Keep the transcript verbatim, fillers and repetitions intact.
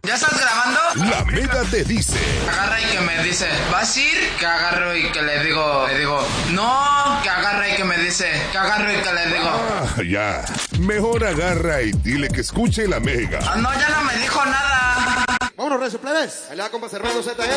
¿Ya estás grabando? La Mega te dice. Agarra y que me dice, ¿vas a ir? Que agarro y que le digo, le digo, no, que agarra y que me dice, que agarro y que le digo. Ah, ya. Mejor agarra y dile que escuche la Mega. Ah, no, ya no me dijo nada. Vámonos, recio, plebes. Allá, compa, Servando Z L.